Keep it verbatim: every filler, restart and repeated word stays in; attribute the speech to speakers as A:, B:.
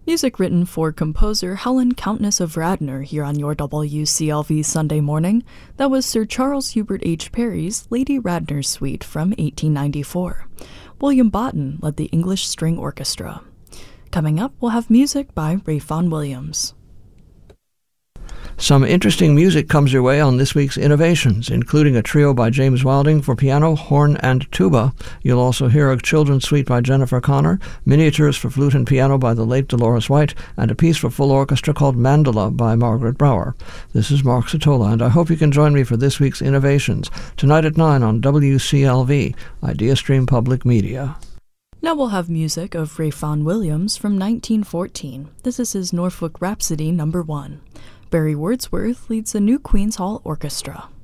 A: Music written for composer Helen Countess of Radnor here on your W C L V Sunday morning. That was Sir Charles Hubert H. Parry's Lady Radnor's Suite from eighteen ninety-four. William Botten led the English String Orchestra. Coming up, we'll have music by Ralph Vaughan Williams.
B: Some interesting music comes your way on this week's Innovations, including a trio by James Wilding for piano, horn, and tuba. You'll also hear a children's suite by Jennifer Connor, miniatures for flute and piano by the late Dolores White, and a piece for full orchestra called Mandala by Margaret Brower. This is Mark Satola, and I hope you can join me for this week's Innovations, tonight at nine on W C L V, IdeaStream Public Media.
A: Now we'll have music of Ralph Vaughan Williams from nineteen fourteen. This is his Norfolk Rhapsody number one. Barry Wordsworth leads the New Queen's Hall Orchestra.